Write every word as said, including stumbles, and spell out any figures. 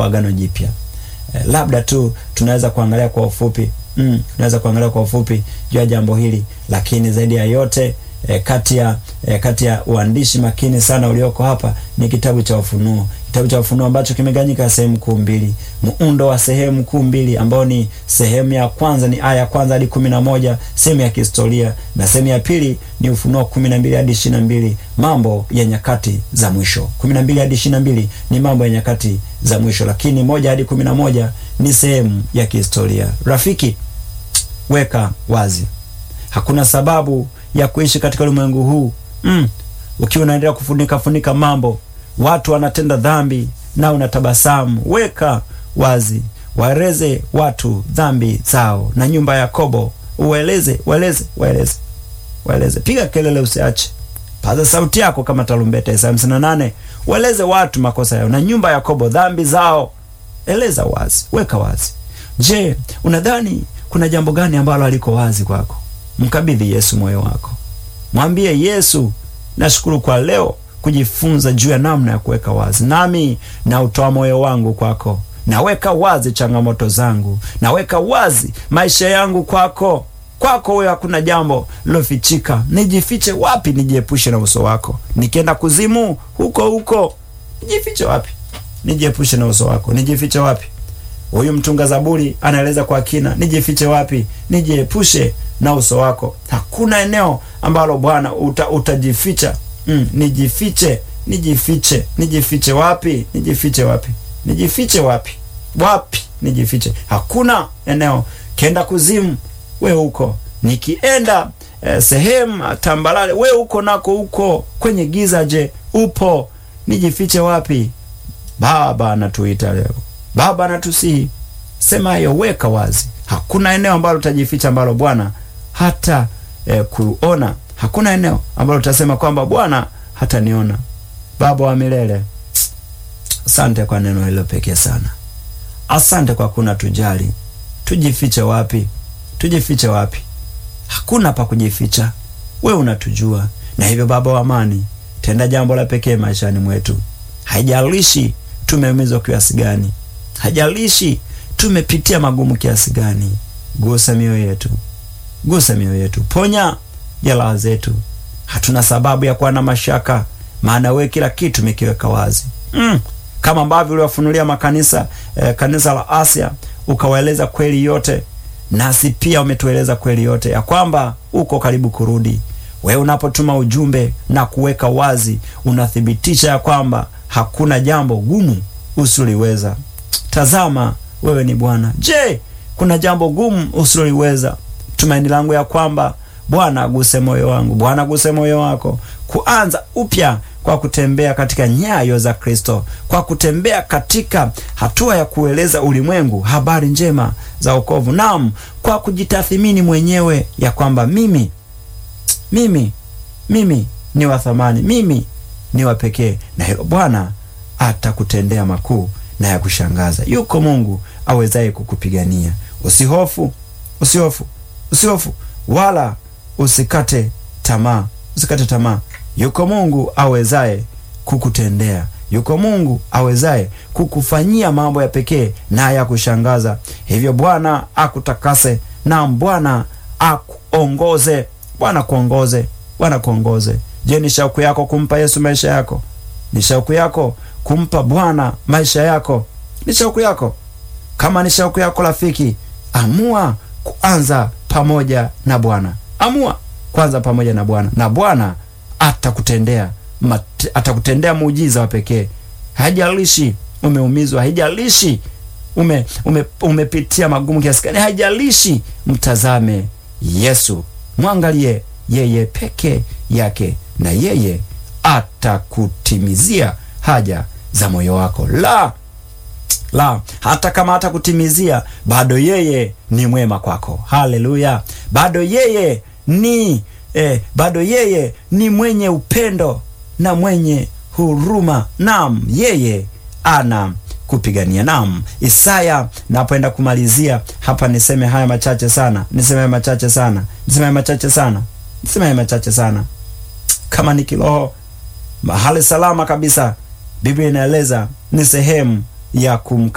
Agano Jipya. Eh, labda tu tunaweza kuangalia kwa ufupi mm, tunaweza kuangalia kwa ufupi juu ya jambo hili, lakini zaidi ya yote E, kati ya e, kati ya uandishi makini sana ulioko hapa ni kitabu cha Ufunuo. Kitabu cha Ufunuo ambacho kimegawanyika sehemu kuu mbili. Muundo wa sehemu kuu mbili ambao ni sehemu ya kwanza ni aya ya kwanza hadi kumi na moja, sehemu ya kihistoria, na sehemu ya pili ni Ufunuo kumi na mbili hadi ishirini na mbili, mambo ya nyakati za mwisho. kumi na mbili hadi ishirini na mbili ni mambo ya nyakati za mwisho, lakini moja hadi kumi na moja ni sehemu ya kihistoria. Rafiki, weka wazi, hakuna sababu ya kuishi katika ulimwengu huu mm, ukiwa unaendelea kufunika funika mambo. Watu wanatenda dhambi na unatabasamu. Weka wazi, waeleze watu dhambi zao, na nyumba ya Yakobo ueleze, waeleze, waeleze, waeleze. Piga kelele, usiache. Paza sauti yako kama tarumbeta. Isaya hamsini na nane, waeleze watu makosa yao, na nyumba ya Yakobo dhambi zao. Eleza wazi, weka wazi. Je, unadhani kuna jambo gani ambalo aliko wazi kwako? Mkabidhi Yesu moyo wako. Mwambie Yesu, nashukuru kwa leo kujifunza juu ya namna ya kuweka wazi. Nami na utoa moyo wangu kwako. Naweka wazi changamoto zangu. Naweka wazi maisha yangu kwako. Kwako wewe hakuna jambo lilofichika. Nijifiche wapi nijiepushe na uso wako? Nikienda kuzimu huko huko, nijifiche wapi nijiepushe na uso wako? Nijifiche wapi? Huyu mtunga Zaburi anaeleza kwa kina, nijifiche wapi nijiepushe na uso wako. Hakuna eneo ambalo Bwana uta, utajificha. Mm, nijifiche, nijifiche, nijifiche wapi? Nijifiche wapi? Nijifiche wapi? Wapi nijifiche? Hakuna eneo. Kienda kuzimu, we huko. Nikienda eh, sehemu tambalale, we huko nako huko. Kwenye giza, je, upo? Nijifiche wapi? Baba anatuita leo. Baba anatusihi. Sema hiyo, weka wazi. Hakuna eneo ambalo utajificha ambalo Bwana hata eh, kuona. Hakuna eneo ambalo utasema kwamba Bwana hata niona. Baba wa milele, asante kwa neno hilo pekee sana. Asante kwa kuna tujali. Tujifiche wapi? Tujifiche wapi? Hakuna pa kujificha. Wewe unatujua. Na hivyo Baba wa amani, tenda jambo la pekee maishani mwetu. Haijalishi tumeumizwa kiasi gani. Haijalishi tumepitia magumu kiasi gani. Gusa mioyo yetu. Gusa mioyo yetu. Ponya jeraha zetu. Hatuna sababu ya kuwa na mashaka, maana wewe kila kitu umekiweka wazi. Mm. Kama ambavyo uliwafunulia makanisa eh, kanisa la Asia ukawaeleza kweli yote, nasi pia umetueleza kweli yote ya kwamba uko karibu kurudi. Wewe unapotuma ujumbe na kuweka wazi, unathibitisha ya kwamba hakuna jambo gumu usiloliweza. Tazama, wewe ni Bwana. Je, kuna jambo gumu usiloliweza? Tumaini langu ya kwamba Bwana aguse moyo wangu. Bwana aguse moyo wako kuanza upya kwa kutembea katika nyayo za Kristo, kwa kutembea katika hatua ya kueleza ulimwengu habari njema za wokovu. Naam, kwa kujitathmini mwenyewe ya kwamba mimi mimi mimi ni wa thamani, mimi ni wa pekee, na hilo Bwana atakutendea makuu na ya kushangaza. Yuko Mungu awezaye kukupigania. Usihofu, usihofu, usihofu wala usikate tamaa. Usikate tamaa. Yuko Mungu awezaye kukutendea. Yuko Mungu awezaye kukufanyia mambo ya pekee na ya kushangaza. Hivyo Bwana akutakase na Bwana akuongoze. Bwana kuongoze. Bwana kuongoze. Je, ni shauku yako kumpa Yesu maisha yako? Ni shauku yako kumpa Bwana maisha yako? Ni shauku yako? Kama ni shauku yako rafiki, amua kuanza pamoja na Bwana. Amua kwanza pamoja na Bwana, na Bwana atakutendea atakutendea muujiza wa pekee. Haijalishi umeumizwa, haijalishi ume, ume umepitia magumu kiasi gani, haijalishi. Mtazame Yesu, mwangalie yeye peke yake, na yeye atakutimizia haja za moyo wako. La la hata kama hatakutimizia, bado yeye ni mwema kwako. Haleluya! Bado yeye ni eh, bado yeye ni mwenye upendo na mwenye huruma. Naam, yeye ana kupigania. Naam, Isaya, napoenda kumalizia hapa, niseme haya machache sana. Niseme haya machache sana. Niseme haya machache sana. Niseme haya machache sana. Kama ni kiroho, mahali salama kabisa, Biblia inaeleza ni sehemu ya kum